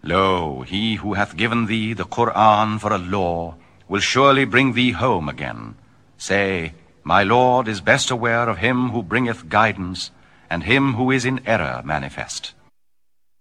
Lo, he who hath given thee the Qur'an for a law will surely bring thee home again. Say, my Lord is best aware of him who bringeth guidance, and him who is in error manifest.